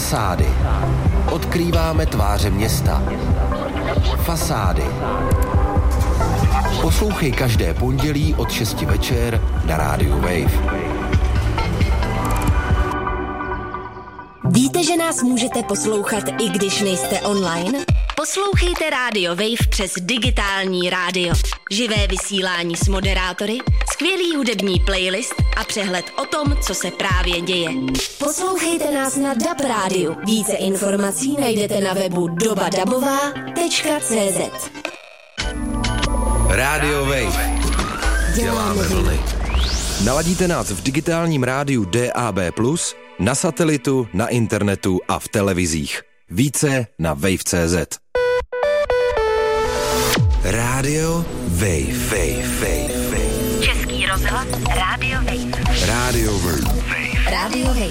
Fasády. Odkrýváme tváře města. Fasády. Poslouchej každé pondělí od 6 večer na rádiu Wave. Víte, že nás můžete poslouchat, i když nejste online? Poslouchejte Radio Wave přes digitální rádio. Živé vysílání s moderátory, skvělý hudební playlist a přehled o tom, co se právě děje. Poslouchejte nás na DAB rádiu. Více informací najdete na webu dobadabová.cz. Radio Wave. Děláme vlny. Naladíte nás v digitálním rádiu DAB+, na satelitu, na internetu a v televizích. Více na wave.cz. Radio Wave. Český rozhlas Radio Wave. Radio Wave. Radio Wave.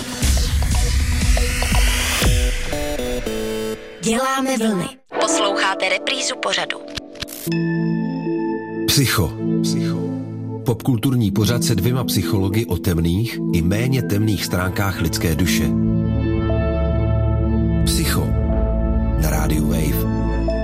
Děláme vlny. Posloucháte reprízu pořadu. Psycho. Popkulturní pořad se 2 psychologi o temných i méně temných stránkách lidské duše. Psycho na rádiu Wave.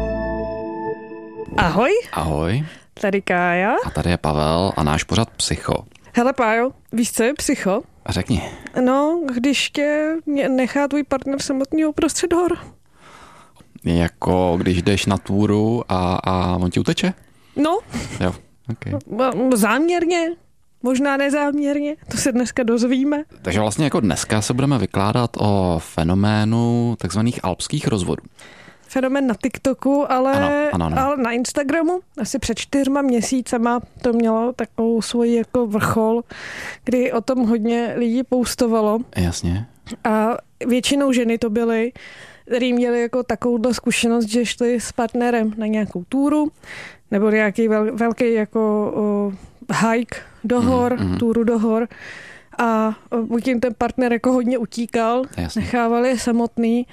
Ahoj. Ahoj. Tady Kája. A tady je Pavel a náš pořad Psycho. Hele Pájo, víš, co je psycho? Řekni. No, když tě nechá tvůj partner samotný uprostřed hor. Jako když jdeš na túru a on ti uteče? No. Jo, okay. Záměrně, možná nezáměrně, to se dneska dozvíme. Takže vlastně jako dneska se budeme vykládat o fenoménu takzvaných alpských rozvodů. Fenomén na TikToku, ale na Instagramu asi před 4 měsícema to mělo takovou svoji jako vrchol, kdy o tom hodně lidí postovalo. Jasně. A většinou ženy to byly, který měli jako takovouhle zkušenost, že šli s partnerem na nějakou túru, nebo nějaký velký jako hike do hor, túru do hor. A buď jim ten partner jako hodně utíkal, nechávali je samotný,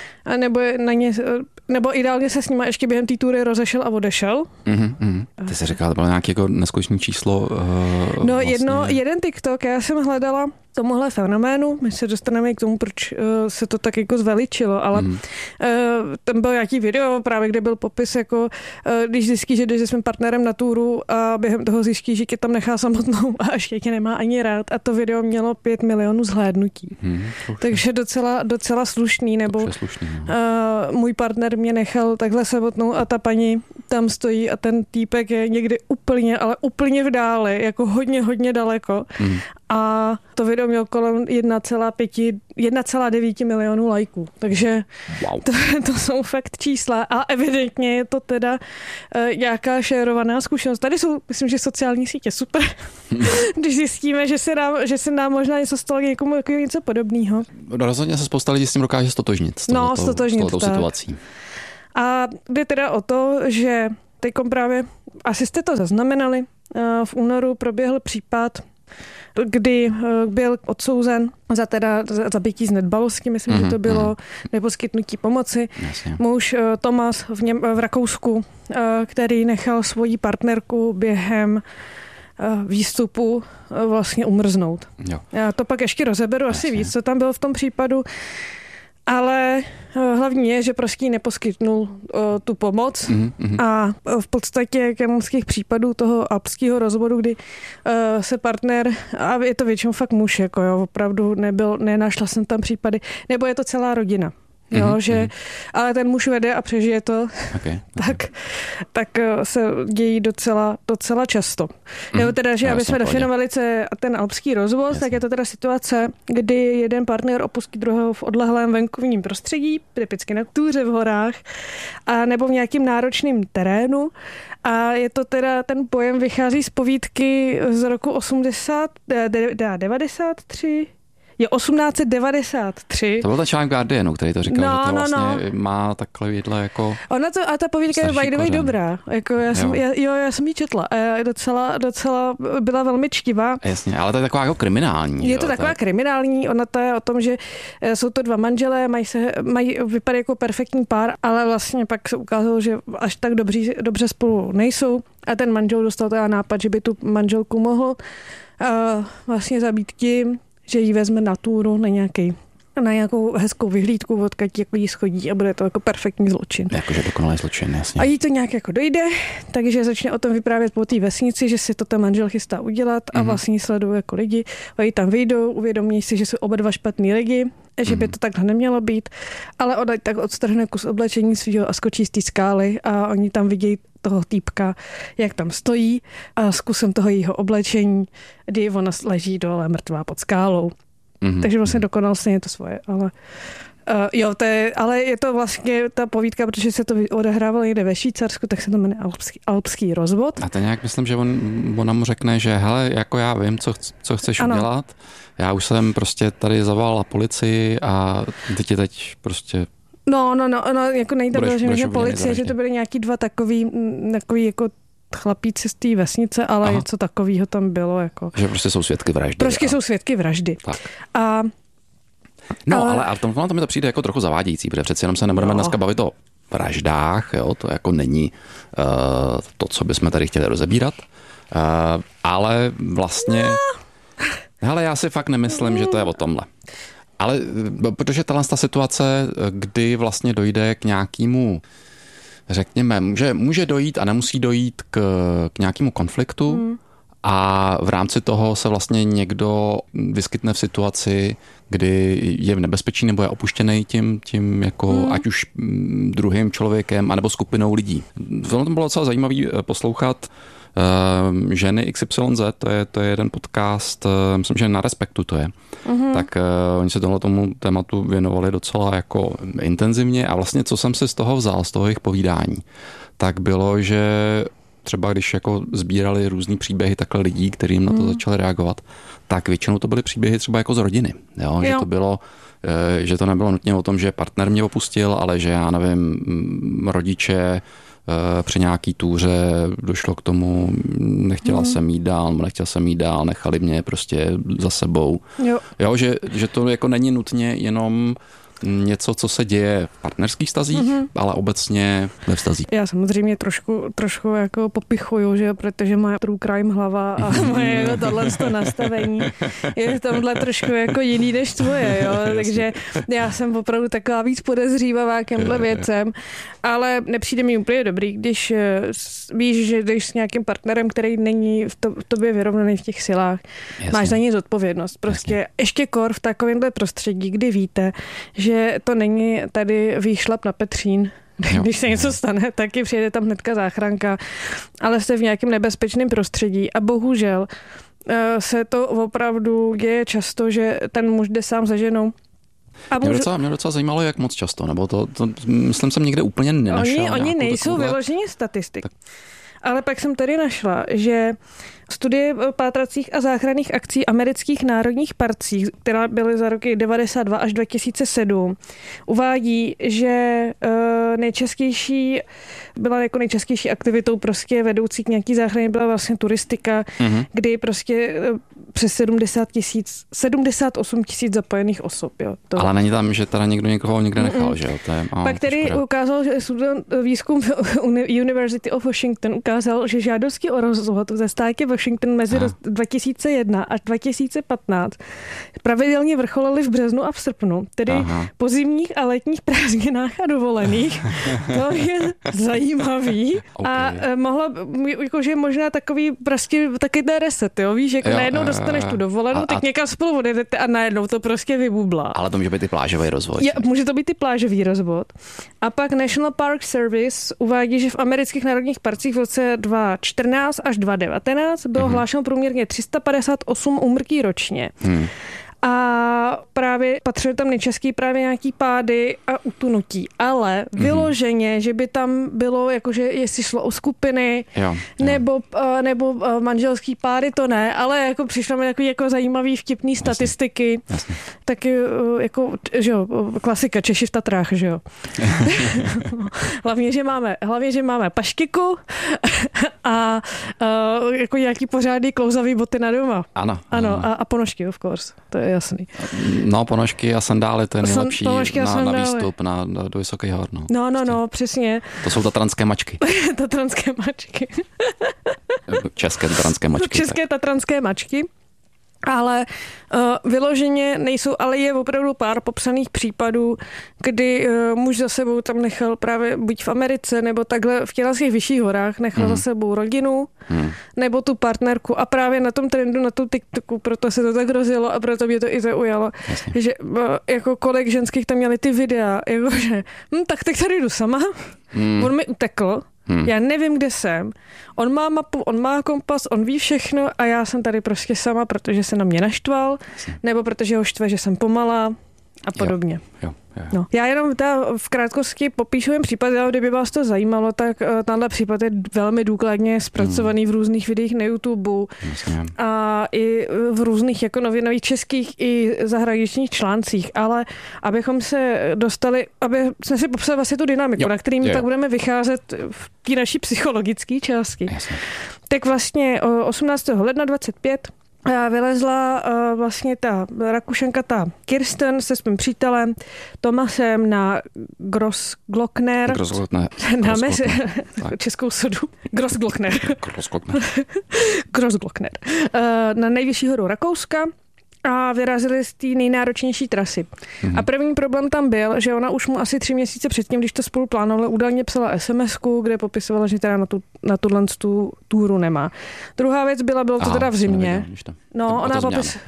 nebo ideálně se s nima ještě během té túry rozešel a odešel. Ty jsi říkala, to bylo nějaké jako neskutečné číslo. No vlastně... jeden TikTok, já jsem hledala tomuhle fenoménu, my se dostaneme k tomu, proč se to tak jako zveličilo, ale tam byl nějaký video právě, kde byl popis, jako když zjistí, že jdeš se svým partnerem na túru a během toho zjistí, že tě tam nechá samotnou a ještě tě nemá ani rád, a to video mělo 5 milionů zhlédnutí. Takže docela slušný, nebo můj partner mě nechal takhle samotnou a ta paní tam stojí a ten týpek je někdy úplně v dále, jako hodně daleko. A to video mělo kolem 1,9 milionů lajků. Takže to jsou fakt čísla a evidentně je to teda nějaká šerovaná zkušenost. Tady jsou, myslím, že sociální sítě super. Když zjistíme, že se nám možná něco stalo někomu jako něco podobného. Rozhodně se spousta lidí s tím dokáže stotožnit. S touto situací. A jde teda o to, že teďkom právě, asi jste to zaznamenali, v únoru proběhl případ, kdy byl odsouzen za zabití z nedbalosti, myslím, že to bylo, neposkytnutí pomoci. Jasně. Muž Tomas v Rakousku, který nechal svoji partnerku během výstupu vlastně umrznout. Jo. Já to pak ještě rozeberu asi víc, co tam bylo v tom případu. Ale hlavní je, že prostě neposkytnul tu pomoc a v podstatě kemonských případů toho alpského rozvodu, kdy se partner, a je to většinou fakt muž, jako jo, opravdu nenašla jsem tam případy, nebo je to celá rodina. Jo, ale ten muž vede a přežije to, tak se dějí docela často. Jo, teda, že aby jsme definovali ten alpský rozvoz, tak je to teda situace, kdy jeden partner opustí druhého v odlehlém venkovním prostředí, typicky na túře v horách, a nebo v nějakým náročným terénu. A je to teda, ten pojem vychází z povídky z roku 93. Je 1893. To byl ten článek Guardianu, který to říkal, že to vlastně má takhle jedle jako... A ta povídka je by the way dobrá. Jako já jsem ji četla a docela byla velmi čtivá. Jasně, ale to je taková jako kriminální. Je to taková kriminální, ona to je o tom, že jsou to 2 manželé, vypadají jako perfektní pár, ale vlastně pak se ukázalo, že až tak dobře spolu nejsou. A ten manžel dostal teda nápad, že by tu manželku mohl vlastně zabít tím, že ji vezme na túru na nějaký na nějakou hezkou vyhlídku, odkud jako jí schodí a bude to jako perfektní zločin. Jakože dokonalý zločin, jasně. A jí to nějak jako dojde, takže začne o tom vyprávět po té vesnici, že si to ten manžel chystá udělat a vlastně sledují jako lidi. Oni tam vyjdou, uvědomí si, že jsou oba dva špatný lidi, že by to takhle nemělo být, ale ona tak odstrhne kus oblečení svýho a skočí z té skály a oni tam vidějí toho týpka, jak tam stojí a s kusem toho jejího oblečení, kdy ona leží dole mrtvá pod skálou. Takže vlastně dokonal stejně to svoje, ale ale je to vlastně ta povídka, protože se to odehrávalo někde ve Švýcarsku, tak se to jmenuje Alpský rozvod. A to nějak myslím, že ona mu řekne, že hele, jako já vím, co chceš udělat. Já už jsem prostě tady zavolala policii a teď prostě... No, jako nejde to bylo, že policie, že to byly nějaký dva takový jako chlapíci z té vesnice, ale něco takového tam bylo. Jako. Že prostě jsou svědky vraždy. Prostě jsou svědky vraždy. Tak. Ale to mi to přijde jako trochu zavádějící, protože přeci jenom se nebudeme dneska bavit o vraždách, jo? To jako není to, co bychom tady chtěli rozebírat, ale vlastně, hele, já si fakt nemyslím, že to je o tomhle. Ale protože ta situace, kdy vlastně dojde k nějakému, řekněme, může dojít a nemusí dojít k nějakému konfliktu a v rámci toho se vlastně někdo vyskytne v situaci, kdy je v nebezpečí nebo je opuštěný tím jako ať už druhým člověkem anebo skupinou lidí. To bylo docela zajímavý poslouchat Ženy XYZ, to je jeden podcast, myslím, že na Respektu to je. Tak oni se tomu tématu věnovali docela jako intenzivně a vlastně co jsem si z toho vzal, z toho jejich povídání, tak bylo, že třeba když jako sbírali různý příběhy takhle lidí, kterým na to začali reagovat, tak většinou to byly příběhy třeba jako z rodiny. Jo? Že to bylo, že to nebylo nutně o tom, že partner mě opustil, ale že já nevím, rodiče při nějaký túře došlo k tomu, nechtěl jsem jít dál, nechali mě prostě za sebou. Jo, že to jako není nutně jenom něco, co se děje v partnerských vztazích, ale obecně ve vztazích. Já samozřejmě trošku jako popichuju, že protože moje true crime hlava a moje tohle nastavení je v tomhle trošku jako jiný než tvoje, jo, takže já jsem opravdu taková víc podezřívavá k těmhle věcem, ale nepřijde mi úplně dobrý, když víš, že jdeš s nějakým partnerem, který není v tobě vyrovnaný v těch silách, máš za něj zodpovědnost. Prostě ještě kor v takovémhle prostředí, kdy víte, že to není tady výšlap na Petřín. Když se něco stane, taky přijede tam hnedka záchranka, ale jste v nějakém nebezpečném prostředí a bohužel se to opravdu děje často, že ten muž jde sám za ženou. Mě docela zajímalo, jak moc často, nebo to myslím jsem někde úplně nenašel. Oni nejsou vyloženě statistik. Ale pak jsem tady našla, že studie pátracích a záchranných akcí amerických národních parcích, která byly za roky 92 až 2007, uvádí, že nejčastější aktivitou prostě vedoucí k nějaký záchraně byla vlastně turistika, kdy prostě přes 78 000 zapojených osob. Jo. Ale není tam, že teda někdo někoho někde nechal, že jo? Pak tedy ukázal, že výzkum University of Washington ukázal, že žádosti o rozvod ve státě Washington mezi 2001 až 2015 pravidelně vrcholily v březnu a v srpnu, tedy po zimních a letních prázdninách a dovolených. To je zajímavý. Okay. A mohla, jakože možná takový prostě taky ten reset, jo? Víš, jako najednou dostaneš tu dovolenou, tak někam spolu odjedete a najednou to prostě vybublá. Ale to může být i plážový rozvod. Může to být i plážový rozvod. A pak National Park Service uvádí, že v amerických národních parcích v roce 2014 až 2019 bylo hlášeno průměrně 358 úmrtí ročně. A právě patřily tam nejčastěji právě nějaký pády a utunutí. Ale vyloženě, že by tam bylo, jakože jestli šlo o skupiny, nebo manželský pády, to ne, ale jako přišlo mi takový jako zajímavý vtipný statistiky. Jasně. Taky jako, že jo, klasika Češi v Tatrách, že jo. hlavně, že máme paštiku a jako nějaký pořádný klouzavý boty na doma. Ano. A ponožky, of course. To je jasný. No, ponožky a sandály, to je nejlepší na výstup do Vysokých hor. No, přesně. To jsou tatranské mačky. Tatranské mačky. České tatranské mačky. Tatranské mačky. Ale vyloženě nejsou, ale je opravdu pár popsaných případů, kdy muž za sebou tam nechal právě buď v Americe, nebo takhle v těch vyšších horách nechal za sebou rodinu, nebo tu partnerku a právě na tom trendu, na tom TikToku, proto se to tak rozjelo a proto mě to i zaujalo, že jako kolik ženských tam měli ty videa, jakože, tak teď tady jdu sama, on mi utekl, já nevím, kde jsem. On má mapu, on má kompas, on ví všechno a já jsem tady prostě sama, protože se na mě naštval, nebo protože ho štve, že jsem pomalá a podobně. Jo. No. Já jenom v krátkosti popíšu jen případ, kdyby vás to zajímalo, tak tenhle případ je velmi důkladně zpracovaný v různých videích na YouTube a i v různých jako novinových českých i zahraničních článcích, ale abychom se dostali, aby jsme si popsali vlastně tu dynamiku, na kterým tak budeme vycházet v té naší psychologické části. Jasně. Tak vlastně 18. ledna 25 vylezla vlastně ta Rakušanka, ta Kirsten se svým přítelem Tomasem na Grossglockner na českou sodu. Grossglockner. Na nejvyšší horu Rakouska a vyrazili z té nejnáročnější trasy. A první problém tam byl, že ona už mu asi 3 měsíce předtím, když to spolu plánovali, údajně psala SMS-ku, kde popisovala, že teda na tuhle túru nemá. Druhá věc bylo to teda v zimě. No, ona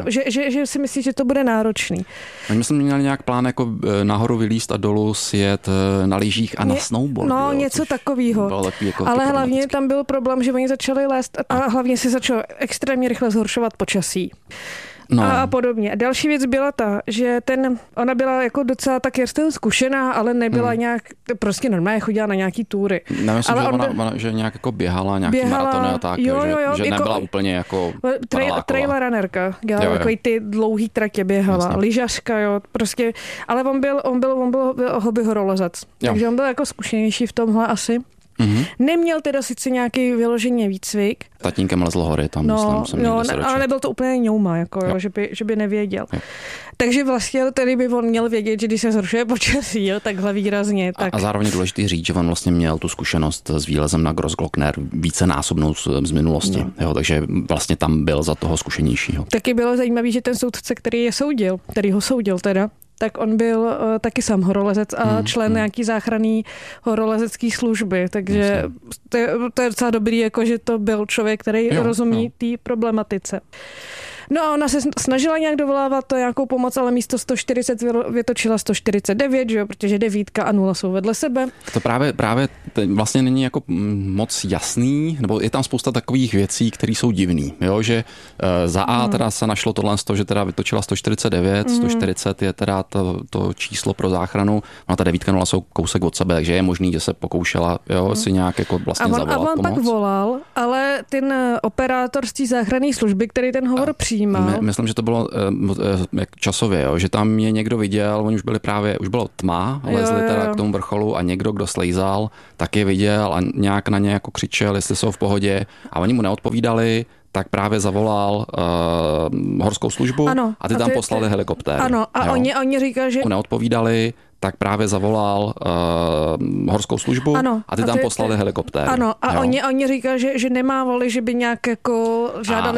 že si myslí, že to bude náročný. My jsme měli nějak plán jako nahoru vylízt a dolů sjet na lyžích a na snowboard. No, něco takového. Jako ale hlavně tam byl problém, že oni začali lézt a hlavně se začalo extrémně rychle zhoršovat počasí. No. A podobně. Další věc byla ta, že ona byla jako docela tak Kirsten zkušená, ale nebyla nějak, prostě normálně chodila na nějaký túry. Nemyslím, ale ona, že nějak jako běhala nějaký maratony a tak, že jako, nebyla úplně jako trailer runnerka, takový ty dlouhý tratě běhala, lyžařka, prostě, ale on byl hobby horolezec, takže on byl jako zkušenější v tomhle asi. Neměl teda sice nějaký vyloženě výcvik. Tatínkem lezl hory, tam myslím, ale nebyl to úplně ňouma, jako, že by nevěděl. Takže vlastně tady by on měl vědět, že když se zhoršuje počasí, takhle výrazně. Tak. A zároveň důležitý říct, že on vlastně měl tu zkušenost s výlezem na Grossglockner vícenásobnou z minulosti, takže vlastně tam byl za toho zkušenějšího. Taky bylo zajímavé, že ten soudce, který ho soudil teda, tak on byl taky sám horolezec a člen nějaký záchranný horolezecký služby, takže to je docela dobrý, jako že to byl člověk, který rozumí té problematice. No a ona se snažila nějak dovolávat to nějakou pomoc, ale místo 140 vytočila 149, že jo, protože 9 a 0 jsou vedle sebe. To právě vlastně není jako moc jasný, nebo je tam spousta takových věcí, které jsou divný, jo, že za A teda se našlo tohle, že teda vytočila 149, 140 je teda to číslo pro záchranu, a ta 9 a 0 jsou kousek od sebe, takže je možný, že se pokoušela, si nějak jako vlastně zavolat pomoc. A on pak volal, ale ten operátor z té záchranné služby, který ten hovor přijímal. Myslím, že to bylo časově, že tam je někdo viděl, oni už bylo tma, lezli teda k tomu vrcholu a někdo, kdo slejzal, tak je viděl a nějak na ně jako křičel, jestli jsou v pohodě a oni mu neodpovídali, tak právě zavolal horskou službu a ty tam poslali helikoptér. Ano, a oni říkali, že neodpovídali, tak právě zavolal horskou službu a ty tam poslali helikoptér. Ano, a oni říkali, že nemá voli, že by nějak jako žádali